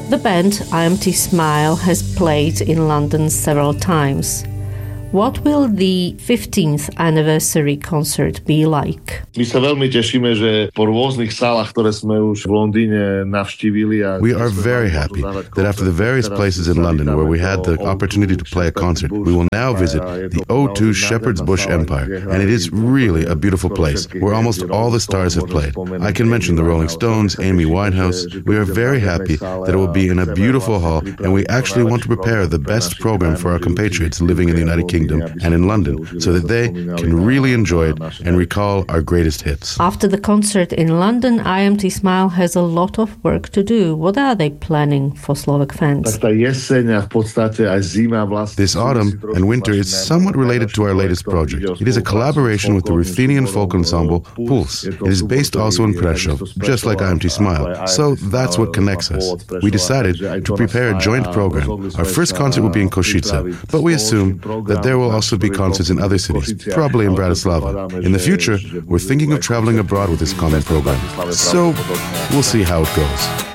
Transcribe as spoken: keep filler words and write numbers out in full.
The band I M T Smile has played in London several times. What will the fifteenth anniversary concert be like? My sa veľmi tešíme, že po rôznych sálach, ktoré sme už v Londýne navštívili. We are very happy that after the various places in London where we had the opportunity to play a concert, we will now visit the O two Shepherd's Bush Empire, and it is really a beautiful place where almost all the stars have played. I can mention the Rolling Stones, Amy Winehouse. We are very happy that it will be in a beautiful hall, and we actually want to prepare the best program for our compatriots living in the United Kingdom and in London, so that they can really enjoy it and recall our greatest hits. After the concert in London, I M T Smile has a lot of work to do. What are they planning for Slovak fans? This autumn and winter is somewhat related to our latest project. It is a collaboration with the Ruthenian folk ensemble Pulse. It is based also in Prešov, just like I M T Smile. So that's what connects us. We decided to prepare a joint program. Our first concert will be in Košice, but we assume that there will also be concerts in other cities, probably in Bratislava. In the future, we're thinking of traveling abroad with this common program. So we'll see how it goes.